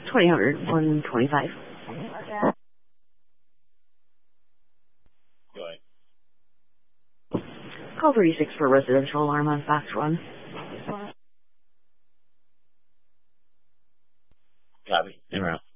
2000, 125. Go ahead. Call 36 for a residential alarm on Fox Run. Copy. En route.